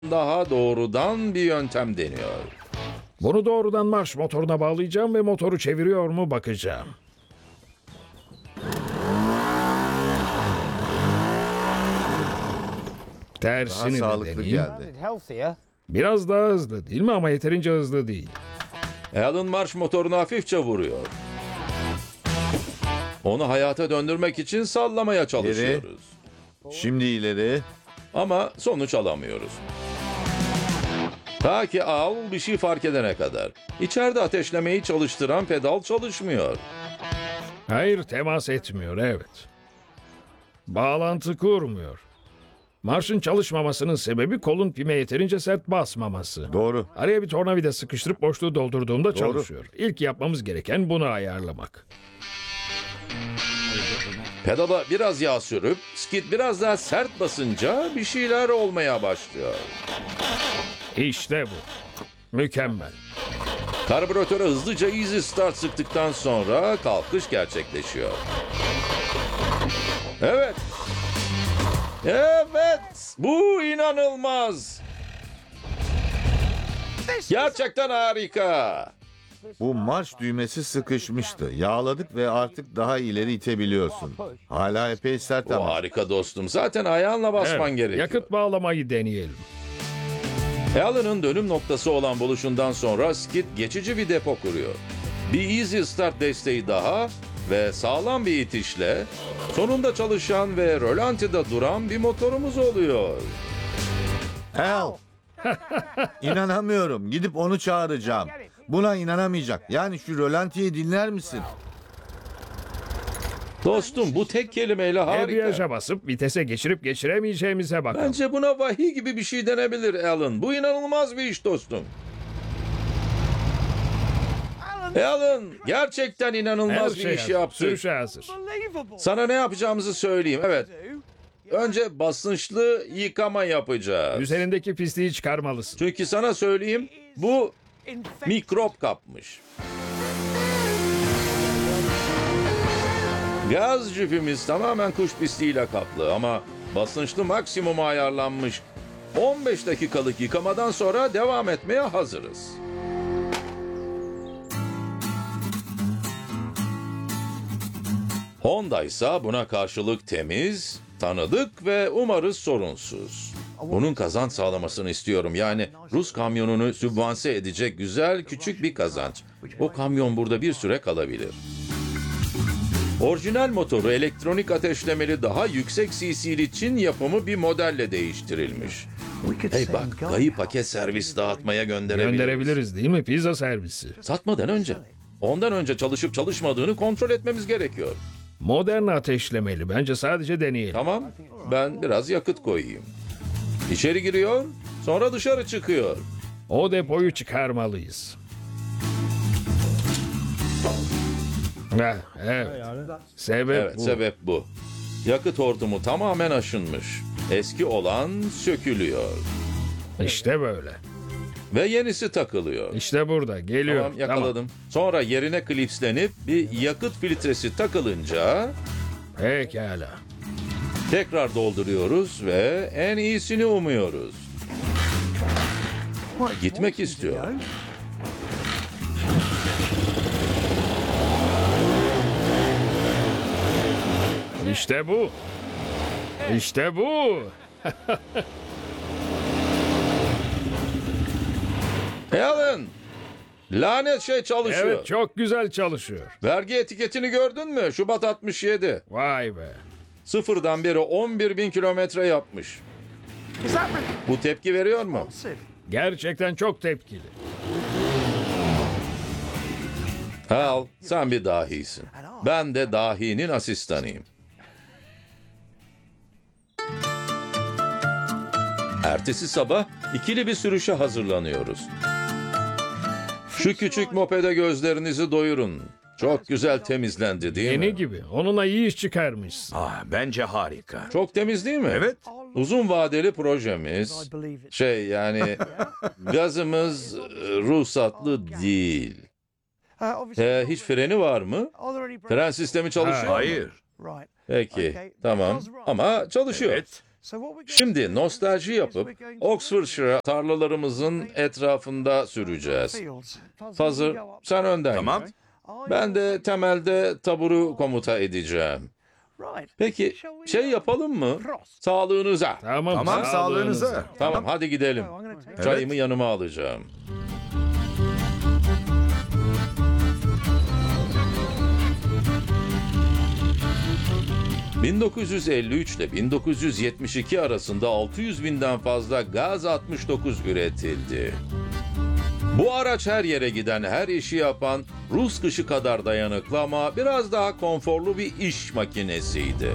daha doğrudan bir yöntem deniyor. Bunu doğrudan marş motoruna bağlayacağım ve motoru çeviriyor mu bakacağım. Daha Tersini de sağlıklı deneyeyim. geldi. Biraz daha hızlı değil mi ama yeterince hızlı değil. Alan marş motorunu hafifçe vuruyor. Onu hayata döndürmek için sallamaya çalışıyoruz. Şimdi ileri. Ama sonuç alamıyoruz. Ta ki Al bir şey fark edene kadar. İçeride ateşlemeyi çalıştıran pedal çalışmıyor. Hayır, temas etmiyor, evet. Bağlantı kurmuyor. Marşın çalışmamasının sebebi kolun pime yeterince sert basmaması. Doğru. Araya bir tornavida sıkıştırıp boşluğu doldurduğumda çalışıyor. İlk yapmamız gereken bunu ayarlamak. Pedala biraz yağ sürüp skid biraz daha sert basınca bir şeyler olmaya başlıyor. İşte bu. Mükemmel. Karbüratöre hızlıca easy start sıktıktan sonra kalkış gerçekleşiyor. Evet. Evet. Bu inanılmaz. Gerçekten harika. Bu marş düğmesi sıkışmıştı. Yağladık ve artık daha ileri itebiliyorsun. Hala epey sert Bu ama. harika dostum. Zaten ayağınla basman Evet, gerekiyor. yakıt bağlamayı deneyelim. Alan'ın dönüm noktası olan buluşundan sonra skid geçici bir depo kuruyor. Bir easy start desteği daha ve sağlam bir itişle sonunda çalışan ve rölantide duran bir motorumuz oluyor. Al. İnanamıyorum. Gidip onu çağıracağım. Buna inanamayacak. Yani şu rölantiyi dinler misin? Dostum bu tek kelimeyle harika. Debriyaja basıp vitese geçirip geçiremeyeceğimize bakalım. Bence buna vahiy gibi bir şey denebilir Alan. Bu inanılmaz bir iş dostum. Alan gerçekten Her inanılmaz bir şey iş hazır. yaptık. Sürüşe hazır. Sana ne yapacağımızı söyleyeyim. Evet. Önce basınçlı yıkama yapacağız. Üzerindeki pisliği çıkarmalısın. Çünkü sana söyleyeyim bu mikrop kapmış. Gaz jipimiz tamamen kuş pisliğiyle kaplı ama basınçlı maksimuma ayarlanmış. 15 dakikalık yıkamadan sonra devam etmeye hazırız. Honda ise buna karşılık temiz, tanıdık ve umarız sorunsuz. Bunun kazanç sağlamasını istiyorum. Yani Rus kamyonunu sübvanse edecek güzel küçük bir kazanç. O kamyon burada bir süre kalabilir. Orijinal motoru elektronik ateşlemeli daha yüksek cc'li Çin yapımı bir modelle değiştirilmiş. Hey bak, kayı paket servis dağıtmaya Gönderebiliriz değil mi? Pizza servisi. Satmadan önce. Ondan önce çalışıp çalışmadığını kontrol etmemiz gerekiyor. Modern ateşlemeli. Bence sadece deneyelim. Tamam, ben biraz yakıt koyayım. İçeri giriyor, sonra dışarı çıkıyor. O depoyu çıkarmalıyız. Heh, evet. Sebep Evet, bu. sebep bu. Yakıt hortumu tamamen aşınmış. Eski olan sökülüyor. İşte böyle. Ve yenisi takılıyor. İşte burada. Geliyor. Tamam, yakaladım. Sonra yerine klipslenip bir yakıt filtresi takılınca Pekala. tekrar dolduruyoruz ve en iyisini umuyoruz. Gitmek istiyor. İşte bu. İşte bu. Alan, lanet şey çalışıyor. Evet, çok güzel çalışıyor. Vergi etiketini gördün mü? Şubat 67. Vay be. Sıfırdan beri 11.000 kilometre yapmış. Bu tepki veriyor mu? Gerçekten çok tepkili. Hal, sen bir dahisin. Ben de dahinin asistanıyım. Ertesi sabah ikili bir sürüşe hazırlanıyoruz. Şu küçük mopede gözlerinizi doyurun. Çok güzel temizlendi değil mi? Yeni gibi. Onunla iyi iş çıkarmışsın. Bence harika. Çok temiz değil mi? Evet. Uzun vadeli projemiz. Yani gazımız ruhsatlı değil. Hiç freni var mı? Fren sistemi çalışıyor mu? Hayır. Peki, tamam. Ama çalışıyor. Evet. Şimdi nostalji yapıp Oxfordshire tarlalarımızın etrafında süreceğiz. Hazır, sen önden Tamam. git. Ben de temelde taburu komuta edeceğim. Peki şey yapalım mı? Sağlığınıza. Tamam, sağlığınıza. Tamam, hadi gidelim. Çayımı yanıma alacağım. ...1953 ile 1972 arasında 600 binden fazla Gaz 69 üretildi. Bu araç her yere giden, her işi yapan, Rus kışı kadar dayanıklı ama biraz daha konforlu bir iş makinesiydi.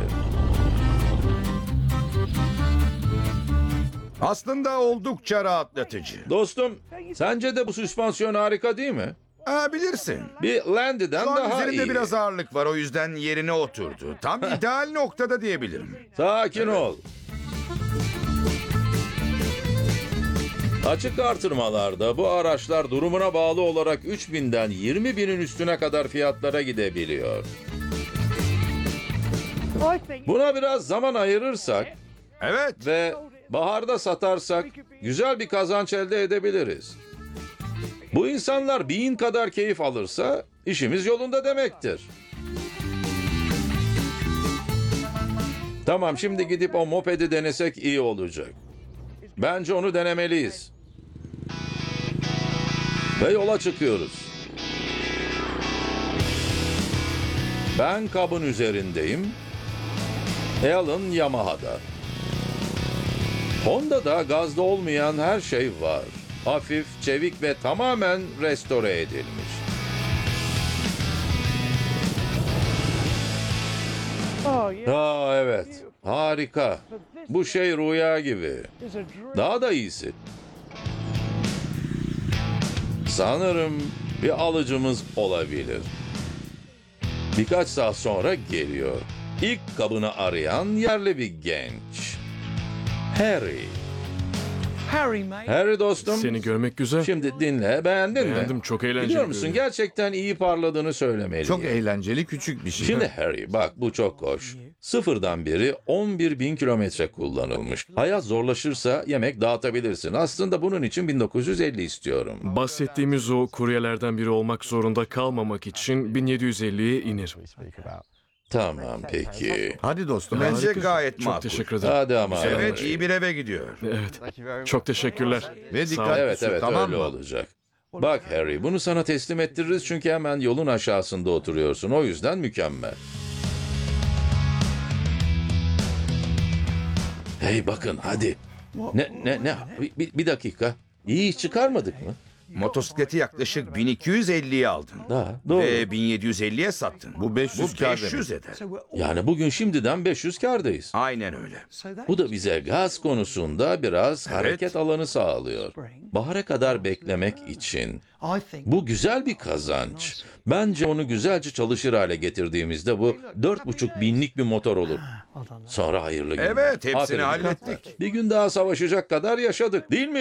Aslında oldukça rahatlatıcı. Dostum, sence de bu süspansiyon harika değil mi? Bilirsin. Bir Landy'den Şu an daha üzerinde iyi. biraz ağırlık var, o yüzden yerine oturdu. Tam ideal noktada diyebilirim. Sakin ol. Açık artırmalarda bu araçlar durumuna bağlı olarak 3000'den 20.000'in üstüne kadar fiyatlara gidebiliyor. Buna biraz zaman ayırırsak Evet. ve baharda satarsak güzel bir kazanç elde edebiliriz. Bu insanlar 1000 kadar keyif alırsa işimiz yolunda demektir. Tamam, şimdi gidip o mopedi denesek iyi olacak. Bence onu denemeliyiz. Ve yola çıkıyoruz. Ben kabın üzerindeyim. Alan Yamaha'da. Honda'da gazda olmayan her şey var. Hafif, çevik ve tamamen restore edilmiş. Evet, harika. Bu şey rüya gibi. Daha da iyisi. Sanırım bir alıcımız olabilir. Birkaç saat sonra geliyor. İlk kabını arayan yerli bir genç. Harry. Harry dostum. Seni görmek güzel. Şimdi dinle, beğendin mi? Beğendim, çok eğlenceli Biliyor musun, görünüyor. gerçekten iyi parladığını söylemeliyim. Çok eğlenceli küçük bir şey. Şimdi Harry bak, bu çok hoş. Sıfırdan beri 11.000 kilometre kullanılmış. Hayat zorlaşırsa yemek dağıtabilirsin. Aslında bunun için 1950 istiyorum. Bahsettiğimiz o kuryelerden biri olmak zorunda kalmamak için 1750'ye iner. Tamam peki. Hadi dostum. Bence Harika. gayet Çok makul. teşekkür ederim. Hadi ama. Evet, iyi bir eve gidiyor. Evet. Çok teşekkürler. Ve Sağ ol. dikkatli Evet sür, evet, tamam öyle mı? olacak. Bak Harry, bunu sana teslim ettiririz çünkü hemen yolun aşağısında oturuyorsun. O yüzden mükemmel. Hey bakın hadi. Ne? Bir dakika. İyi iş çıkarmadık mı? Motosikleti yaklaşık 1250'ye aldın. Daha doğru. Ve 1750'ye sattın. Bu 500 kâr 500 eder. Yani bugün şimdiden 500 kârdayız. Aynen öyle. Bu da bize gaz konusunda biraz hareket alanı sağlıyor. Bahara kadar beklemek için. Bu güzel bir kazanç. Bence onu güzelce çalışır hale getirdiğimizde bu 4,5 binlik bir motor olur. Sonra hayırlı günler. Evet, hepsini Aferin. hallettik. Bir gün daha savaşacak kadar yaşadık, değil mi?